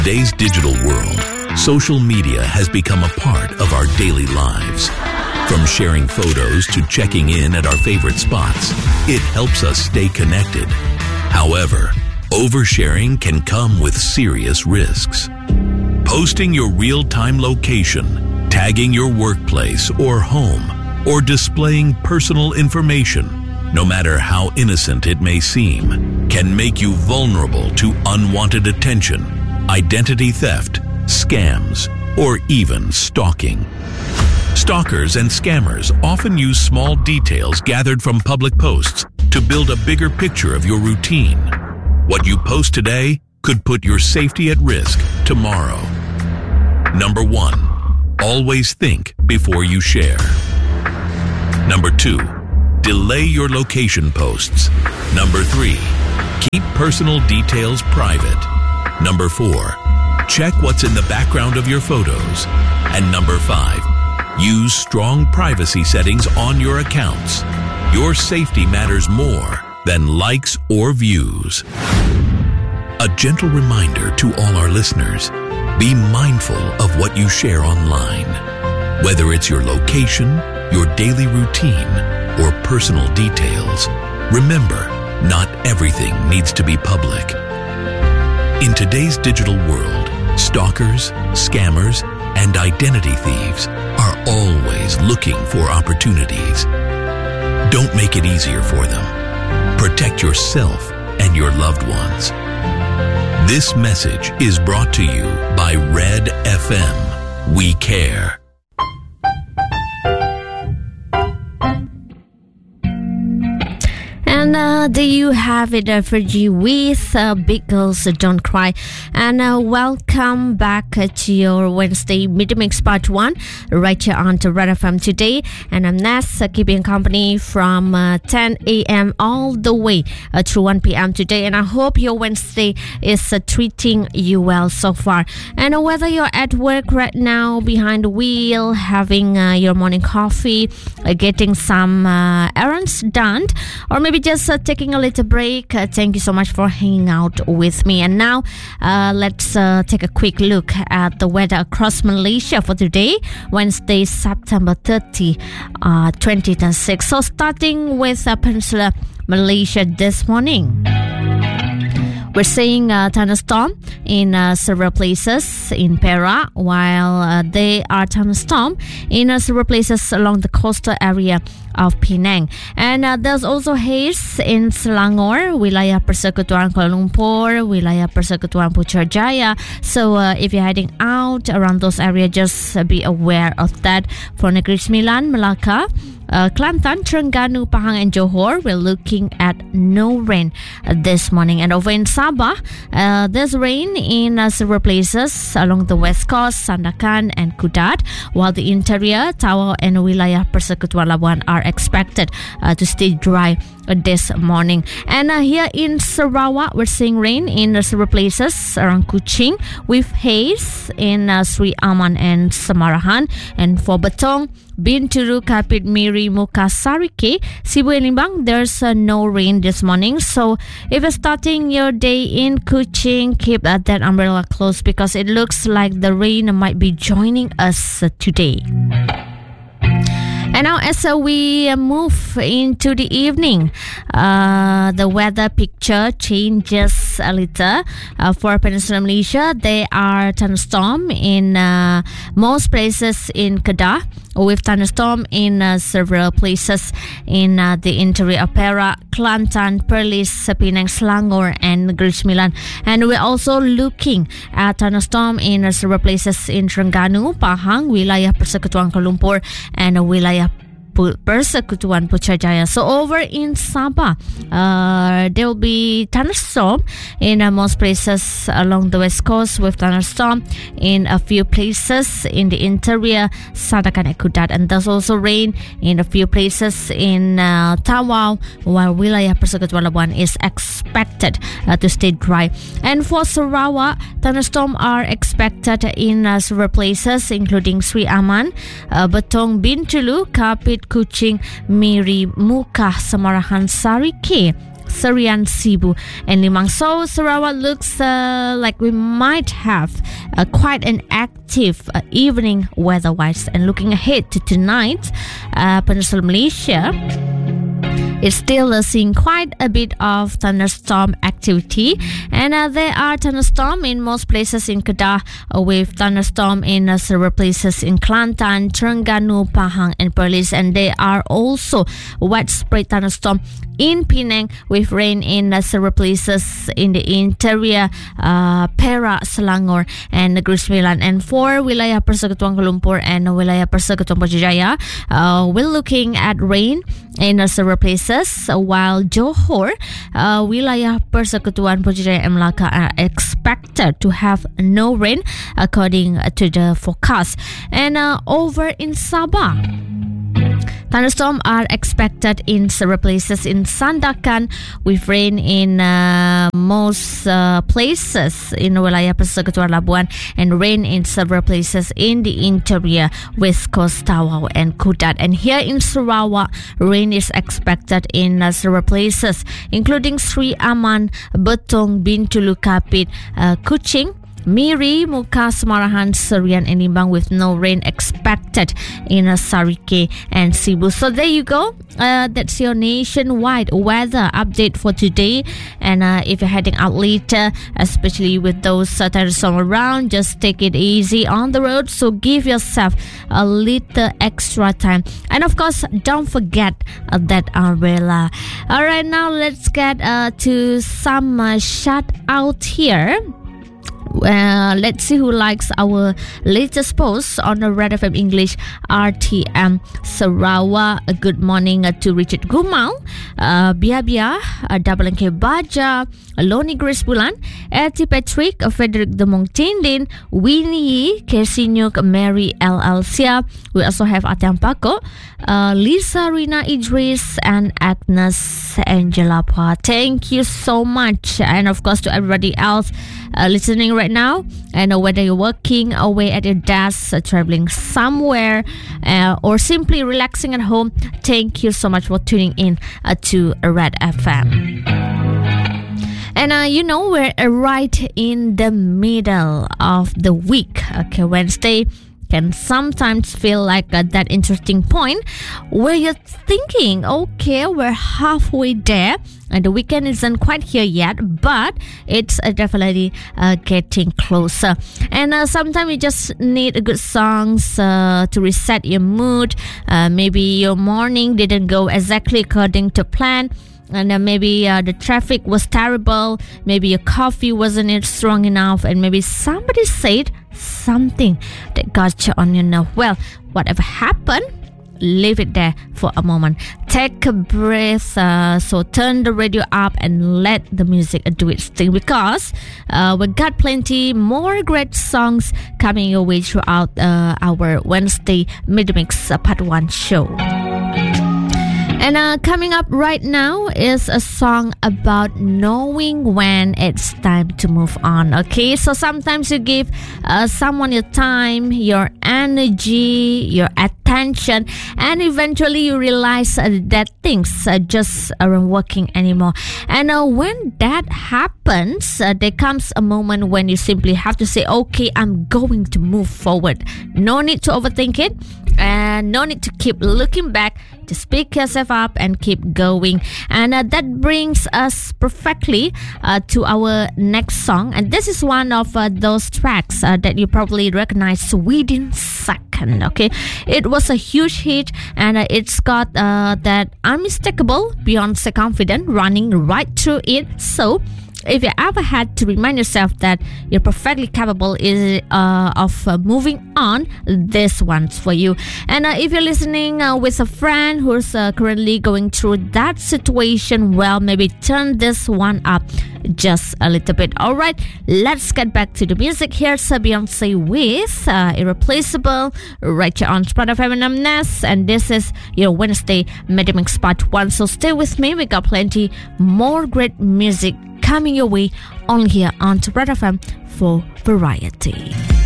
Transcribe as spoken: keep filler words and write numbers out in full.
today's digital world, social media has become a part of our daily lives. From sharing photos to checking in at our favorite spots, it helps us stay connected. However, oversharing can come with serious risks. Posting your real-time location, tagging your workplace or home, or displaying personal information, no matter how innocent it may seem, can make you vulnerable to unwanted attention, identity theft, scams, or even stalking. Stalkers and scammers often use small details gathered from public posts to build a bigger picture of your routine. What you post today could put your safety at risk tomorrow. Number one, always think before you share. Number two, delay your location posts. Number three, keep personal details private. Number four, check what's in the background of your photos. And number five, use strong privacy settings on your accounts. Your safety matters more than likes or views. A gentle reminder to all our listeners, be mindful of what you share online. Whether it's your location, your daily routine, or personal details, remember, not everything needs to be public. In today's digital world, stalkers, scammers, and identity thieves are always looking for opportunities. Don't make it easier for them. Protect yourself and your loved ones. This message is brought to you by Red F M. We care. And uh, there you have it, uh, Fergie with uh, Big Girls Don't Cry. And uh, welcome back uh, to your Wednesday Mid Mix Part one, right here on to Red F M today. And I'm Ness, uh, keeping company from uh, ten a.m. all the way uh, through one p.m. today. And I hope your Wednesday is uh, treating you well so far. And uh, whether you're at work right now, behind the wheel, having uh, your morning coffee, uh, getting some uh, errands done, or maybe just uh, taking a little break, uh, thank you so much for hanging out with me. And now uh, let's uh, take a quick look at the weather across Malaysia for today, Wednesday, September thirtieth, uh, twenty twenty-six. So starting with uh, Peninsular Malaysia this morning, we're seeing a thunderstorm in uh, several places in Perak, while uh, there are thunderstorm in uh, several places along the coastal area of Penang. And uh, there's also haze in Selangor, wilayah Persekutuan Kuala Lumpur, wilayah Persekutuan Putrajaya. So uh, if you're heading out around those areas, just uh, be aware of that. For Negeri Sembilan, Melaka, Uh, Kelantan, Terengganu, Pahang and Johor, we're looking at no rain uh, this morning. And over in Sabah, uh, there's rain in uh, several places along the west coast, Sandakan and Kudat, while the interior, Tawau and wilayah Persekutuan Labuan are expected uh, to stay dry uh, this morning. And uh, here in Sarawak, we're seeing rain in uh, several places around Kuching, with haze in uh, Sri Aman and Samarahan. And for Betong, Bintulu, Kapit, Miri, Muka, Sarike, Sibu and Limbang, there's uh, no rain this morning. So if you're starting your day in Kuching, keep uh, that umbrella close, because it looks like the rain might be joining us uh, today. And now as uh, we uh, move into the evening, uh, the weather picture changes a little. Uh, for Peninsular Malaysia, there are thunderstorm in uh, most places in Kedah, with thunderstorm in uh, several places in uh, the interior of Perak, Kelantan, Perlis, Penang, Selangor and Negeri Sembilan. And we're also looking at thunderstorm in uh, several places in Terengganu, Pahang, wilayah Persekutuan Kuala Lumpur and uh, wilayah Persekutuan Putrajaya. So over in Sabah, uh, there will be thunderstorm in uh, most places along the west coast, with thunderstorm in a few places in the interior, Sandakan and Kudat. And there's also rain in a few places in uh, Tawau, while wilayah Persekutuan Labuan is expected uh, to stay dry. And for Sarawak, thunderstorm are expected in uh, several places, including Sri Aman, uh, Betong, Bintulu, Kapit, Kuching, Miri, Muka, Samarahan, Sarike, Serian, Cebu, and Limang. So Sarawak looks uh, like we might have uh, quite an active uh, evening weather-wise. And looking ahead to tonight, uh, Peninsular Malaysia is still uh, seeing quite a bit of thunderstorm activity, and uh, there are thunderstorm in most places in Kedah, uh, with thunderstorm in uh, several places in Kelantan, Terengganu, Pahang and Perlis, and there are also widespread thunderstorm in Penang with rain in uh, several places in the interior, uh, Perak, Selangor and Negeri Sembilan. And for wilayah Persekutuan Kuala Lumpur and wilayah Persekutuan Putrajaya, uh, we're looking at rain in uh, several places, while Johor, uh, wilayah Persekutuan Putrajaya and Melaka are expected to have no rain according to the forecast. And uh, over in Sabah, thunderstorms are expected in several places in Sandakan, with rain in uh, most uh, places in wilayah Persekutuan Labuan, and rain in several places in the interior, West Coast, Tawau and Kudat. And here in Sarawak, rain is expected in uh, several places, including Sri Aman, Betong, Bintulu Kapit, uh, Kuching, Miri, Muka, Semarahan, Serian and Limbang, with no rain expected in uh, Sarike and Cebu. So there you go. Uh, that's your nationwide weather update for today. And uh, if you're heading out later, especially with those uh, thunderstorms around, just take it easy on the road. So give yourself a little extra time. And of course, don't forget uh, that umbrella. All right, now let's get uh, to some uh, shout out here. Uh, let's see who likes our latest post on the Red F M English R T M Sarawak. A good morning uh, to Richard Gumal, uh, Bia Bia, uh, Double N K Baja, Loni Grace Bulan, Eti Patrick, uh, Frederick Demong Tindin, Winnie, Kersinyuk, Mary L. Alcia. We also have Atiam Paco, uh, Lisa Rina Idris, and Agnes Angela Pa. Thank you so much. And of course to everybody else uh, listening right now, and uh, whether you're working away at your desk, uh, traveling somewhere, uh, or simply relaxing at home, thank you so much for tuning in uh, to Red F M. And uh, you know, we're uh, right in the middle of the week. Okay, Wednesday can sometimes feel like uh, that interesting point where you're thinking, okay, we're halfway there and the weekend isn't quite here yet, but it's uh, definitely uh, getting closer. And uh, sometimes you just need good songs uh, to reset your mood. Uh, maybe your morning didn't go exactly according to plan, and uh, maybe uh, the traffic was terrible, maybe your coffee wasn't strong enough, and maybe somebody said something that got you on your nerve. Well, whatever happened, leave it there for a moment. Take a breath. Uh, so turn the radio up and let the music do its thing, because uh, we got plenty more great songs coming your way throughout uh, our Wednesday Mid-Mix uh, Part one show. And uh, coming up right now is a song about knowing when it's time to move on. Okay, so sometimes you give uh, someone your time, your energy, your attention, and eventually you realize uh, that things uh, just aren't working anymore. And uh, when that happens, uh, there comes a moment when you simply have to say, okay, I'm going to move forward. No need to overthink it, and no need to keep looking back. Just pick yourself up and keep going. And uh, that brings us perfectly uh, to our next song. And this is one of uh, those tracks uh, that you probably recognize within second. Okay, it was a huge hit, and uh, it's got uh, that unmistakable Beyonce confidence running right through it. So if you ever had to remind yourself that you're perfectly capable is, uh, of uh, moving on, this one's for you. And uh, if you're listening uh, with a friend who's uh, currently going through that situation, well, maybe turn this one up just a little bit. All right, let's get back to the music. Here's uh, Beyonce with uh, Irreplaceable right here on Spread of F M Nest, and this is your Wednesday Mid-Mix Part one. So stay with me. We got plenty more great music coming your way only here on Spread F M for variety.